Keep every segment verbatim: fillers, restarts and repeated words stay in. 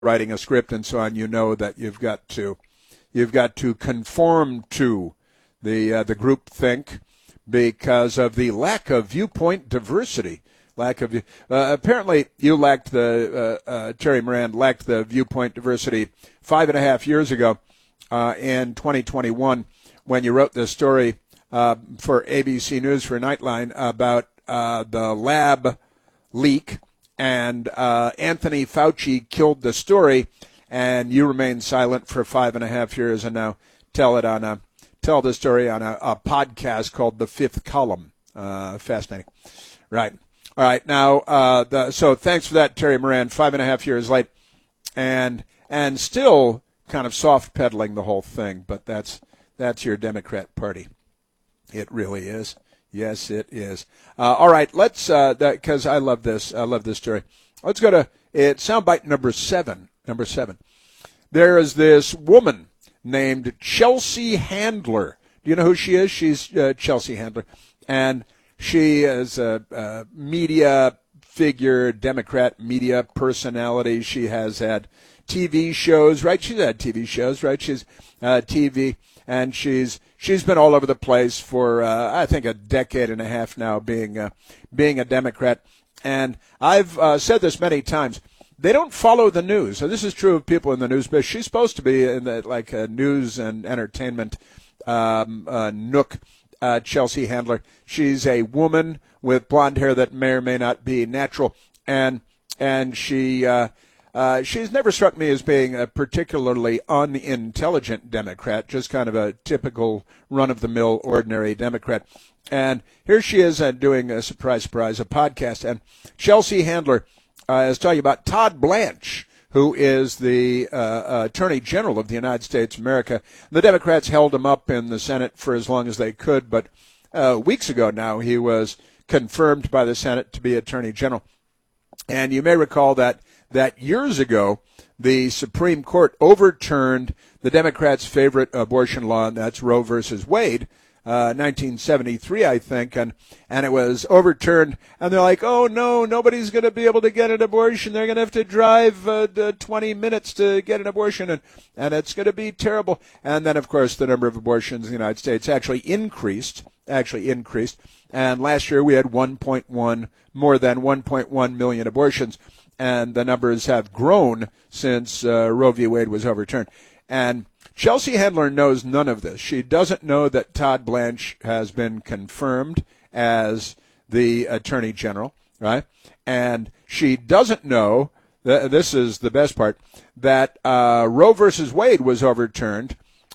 writing a script and so on, you know that you've got to you've got to conform to the uh, the group think because of the lack of viewpoint diversity. Lack of uh, apparently you lacked the uh, uh, Terry Moran lacked the viewpoint diversity five and a half years ago uh, in twenty twenty-one when you wrote this story uh, for A B C News for Nightline about uh, the lab leak, and uh, Anthony Fauci killed the story, and you remained silent for five and a half years, and now tell it on a tell the story on a, a podcast called The Fifth Column. Uh, fascinating, right? All right, now, uh, the, so thanks for that, Terry Moran, five and a half years late, and and still kind of soft pedaling the whole thing, but that's that's your Democrat Party. It really is. Yes, it is. Uh, all right, let's, uh, because I love this, I love this story. Let's go to it, soundbite number seven, number seven. There is this woman named Chelsea Handler. Do you know who she is? She's uh, Chelsea Handler, and she is a, a media figure, Democrat media personality. She has had T V shows, right? She's had T V shows, right? She's uh, T V, and she's she's been all over the place for uh, I think a decade and a half now, being uh, being a Democrat. And I've uh, said this many times. They don't follow the news. So this is true of people in the news, but she's supposed to be in the like a news and entertainment um, uh, nook. Uh, Chelsea Handler. She's a woman with blonde hair that may or may not be natural, and and she uh, uh, she's never struck me as being a particularly unintelligent Democrat, just kind of a typical run-of-the-mill, ordinary Democrat. And here she is uh, doing a surprise, surprise, a podcast, and Chelsea Handler uh, is talking about Todd Blanche, who is the uh, Attorney General of the United States of America. The Democrats held him up in the Senate for as long as they could, but uh, weeks ago now he was confirmed by the Senate to be Attorney General. And you may recall that that years ago the Supreme Court overturned the Democrats' favorite abortion law, and that's Roe versus Wade, Uh, nineteen seventy-three, I think, and, and it was overturned, and they're like, oh, no, nobody's going to be able to get an abortion. They're going to have to drive uh, twenty minutes to get an abortion, and, and it's going to be terrible. And then, of course, the number of abortions in the United States actually increased, actually increased, and last year we had one point one, more than one point one million abortions, and the numbers have grown since uh, Roe v. Wade was overturned. And Chelsea Handler knows none of this. She doesn't know that Todd Blanche has been confirmed as the Attorney General, right? And she doesn't know, th- this is the best part, that uh, Roe versus Wade was overturned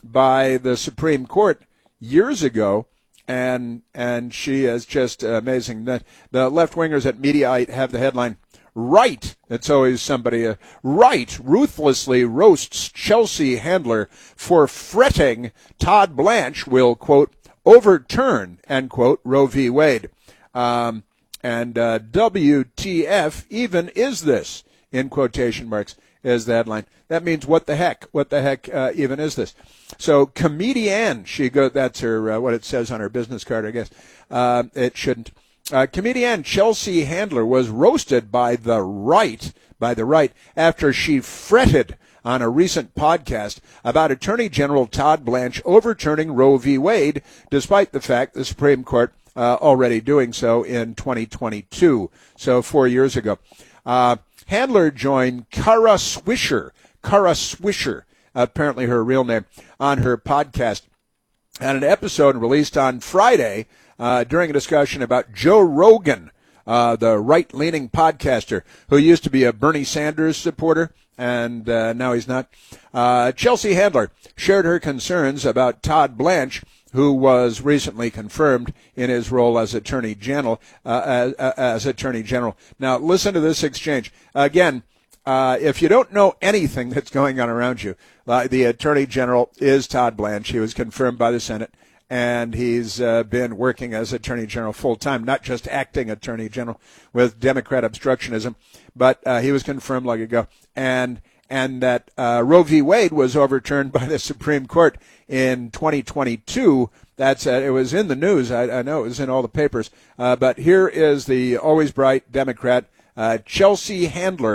by the Supreme Court years ago, and and she is just amazing. The, the left-wingers at Mediaite have the headline, Right, it's always somebody, uh, Right ruthlessly roasts Chelsea Handler for fretting Todd Blanche will, quote, overturn, end quote, Roe v. Wade. Um, and uh, W T F even is this, in quotation marks, is the headline. That means what the heck, what the heck uh, even is this? So comedian, she go, that's her, uh, what it says on her business card, I guess. Uh, it shouldn't. Uh, comedian Chelsea Handler was roasted by the right, by the right, after she fretted on a recent podcast about Attorney General Todd Blanche overturning Roe v. Wade, despite the fact the Supreme Court uh, already doing so in twenty twenty-two, so four years ago. Uh, Handler joined Kara Swisher, Kara Swisher, apparently her real name, on her podcast, and an episode released on Friday Uh, during a discussion about Joe Rogan, uh, the right-leaning podcaster who used to be a Bernie Sanders supporter, and uh, now he's not. Uh, Chelsea Handler shared her concerns about Todd Blanche, who was recently confirmed in his role as Attorney General. Uh, as, uh, as Attorney General. Now, listen to this exchange. Again, uh, if you don't know anything that's going on around you, uh, the Attorney General is Todd Blanche. He was confirmed by the Senate. And he's uh, been working as Attorney General full-time, not just acting Attorney General with Democrat obstructionism, but uh, he was confirmed long ago. And and that uh, Roe v. Wade was overturned by the Supreme Court in twenty twenty-two. That's uh, it was in the news. I, I know it was in all the papers. Uh, but here is the always bright Democrat, uh, Chelsea Handler,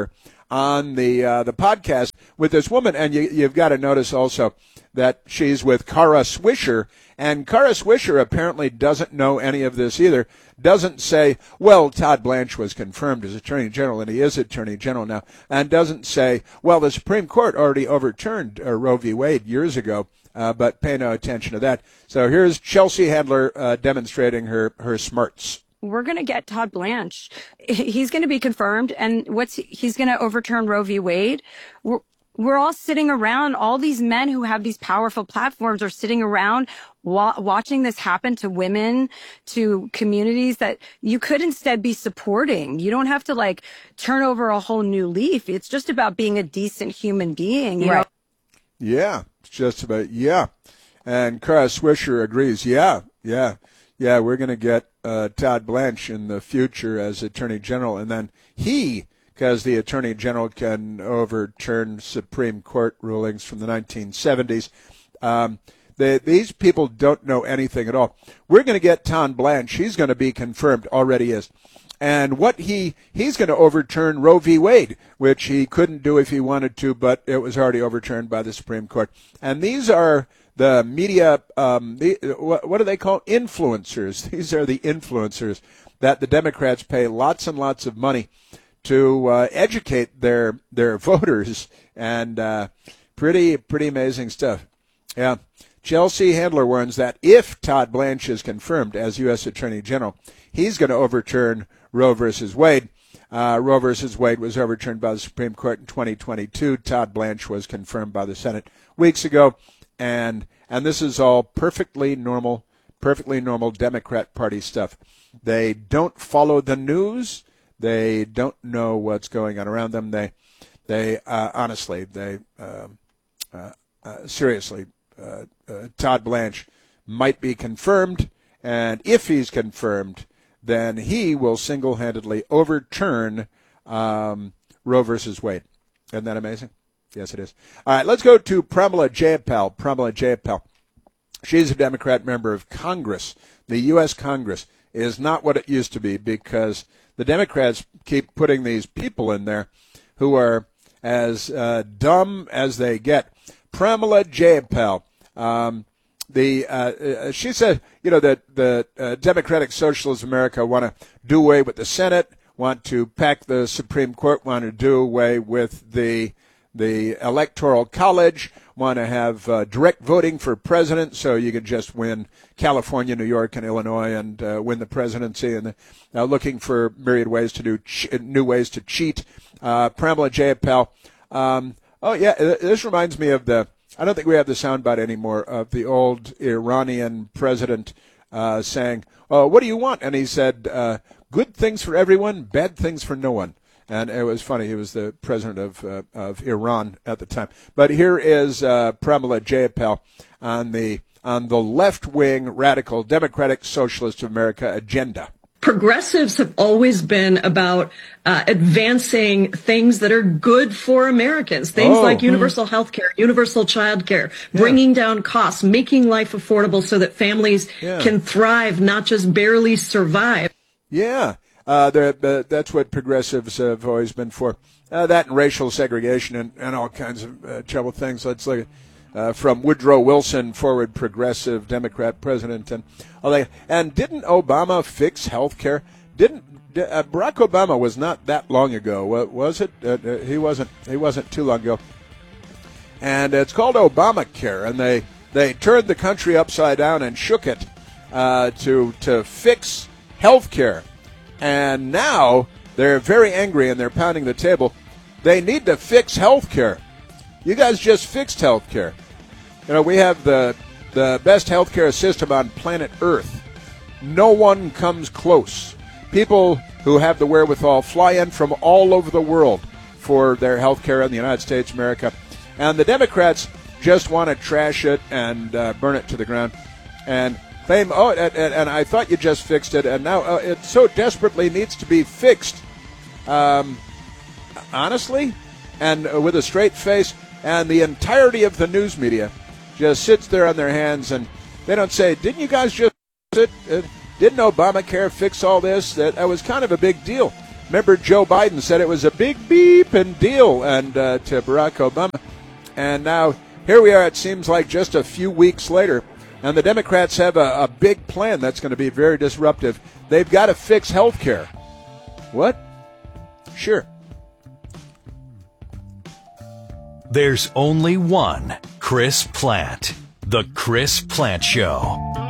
on the uh, the podcast with this woman, and you, you've got to notice also that she's with Kara Swisher, and Kara Swisher apparently doesn't know any of this either. Doesn't say, well, Todd Blanche was confirmed as Attorney General, and he is Attorney General now, and doesn't say, well, the Supreme Court already overturned uh, Roe v. Wade years ago, uh, but pay no attention to that. So here's Chelsea Handler uh, demonstrating her, her smarts. We're going to get Todd Blanche. He's going to be confirmed, and what's he's going to overturn Roe v. Wade. We're, we're all sitting around. All these men who have these powerful platforms are sitting around wa- watching this happen to women, to communities that you could instead be supporting. You don't have to like turn over a whole new leaf. It's just about being a decent human being. You right. know? Yeah, it's just about, yeah. And Kara Swisher agrees. Yeah, yeah. Yeah, we're going to get uh, Todd Blanche in the future as Attorney General, and then he, because the Attorney General can overturn Supreme Court rulings from the nineteen seventies. Um, they, these people don't know anything at all. We're going to get Todd Blanche. He's going to be confirmed, already is. And what he he's going to overturn Roe v. Wade, which he couldn't do if he wanted to, but it was already overturned by the Supreme Court. And these are the media, um, the, what, what do they call influencers? These are the influencers that the Democrats pay lots and lots of money to uh, educate their their voters, and uh, pretty pretty amazing stuff. Yeah, Chelsea Handler warns that if Todd Blanche is confirmed as U S Attorney General, he's going to overturn Roe versus Wade. Uh, Roe versus Wade was overturned by the Supreme Court in twenty twenty-two. Todd Blanche was confirmed by the Senate weeks ago. And and this is all perfectly normal, perfectly normal Democrat Party stuff. They don't follow the news. They don't know what's going on around them. They, they uh, honestly, they uh, uh, uh, seriously, uh, uh, Todd Blanche might be confirmed, and if he's confirmed, then he will single-handedly overturn um, Roe versus Wade. Isn't that amazing? Yes, it is. All right, let's go to Pramila Jayapal. Pramila Jayapal. She's a Democrat member of Congress. The U S Congress is not what it used to be because the Democrats keep putting these people in there who are as uh, dumb as they get. Pramila Jayapal. Um, the uh, uh, she said, you know, that the uh, Democratic Socialists of America want to do away with the Senate, want to pack the Supreme Court, want to do away with the the Electoral College, want to have uh, direct voting for president so you can just win California, New York, and Illinois and uh, win the presidency, and uh, looking for myriad ways to do ch- new ways to cheat. Uh, Pramila Jayapal. Um, oh, yeah, this reminds me of the, I don't think we have the soundbite anymore, of the old Iranian president uh, saying, oh, what do you want? And he said, uh, good things for everyone, bad things for no one. And it was funny. He was the president of uh, of Iran at the time. But here is uh, Pramila Jayapal on the on the left-wing radical Democratic Socialist of America agenda. Progressives have always been about uh, advancing things that are good for Americans, things oh, like universal health care, universal child care, yeah. bringing down costs, making life affordable so that families yeah. can thrive, not just barely survive. Yeah. Uh, uh, that's what progressives have always been for. Uh, that and racial segregation and, and all kinds of uh, trouble things. Let's look at uh, from Woodrow Wilson, forward progressive Democrat president, and all that. And didn't Obama fix health care? Didn't uh, Barack Obama was not that long ago, was it? Uh, uh, he wasn't. He wasn't too long ago. And it's called Obamacare, and they they turned the country upside down and shook it uh, to to fix health care. And now they're very angry and they're pounding the table. They need to fix health care. You guys just fixed health care. You know, we have the the best health care system on planet Earth. No one comes close. People who have the wherewithal fly in from all over the world for their health care in the United States of America. And the Democrats just want to trash it and uh, burn it to the ground. And claim, oh, and, and I thought you just fixed it, and now uh, it so desperately needs to be fixed. Um, honestly, and uh, with a straight face, and the entirety of the news media just sits there on their hands, and they don't say, didn't you guys just, uh, didn't Obamacare fix all this? That, that was kind of a big deal. Remember, Joe Biden said it was a big beep and deal and uh, to Barack Obama. And now here we are, it seems like just a few weeks later, and the Democrats have a, a big plan that's going to be very disruptive. They've got to fix health care. What? Sure. There's only one Chris Plante. The Chris Plante Show.